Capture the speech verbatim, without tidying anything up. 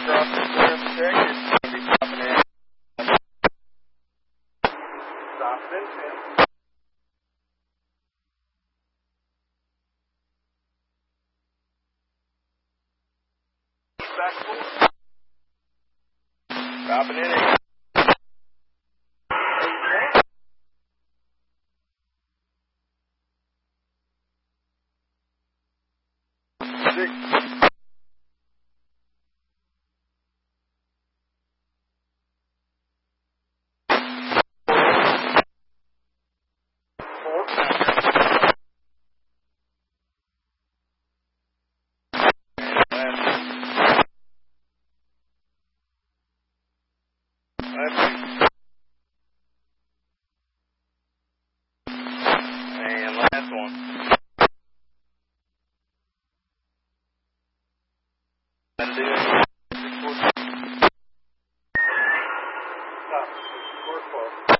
across the clear of the track. You're going to be stopping in. Stopping in ten. Back forward. Stopping in eight. Six. Four. And last one. And do it. Stop. Four, four.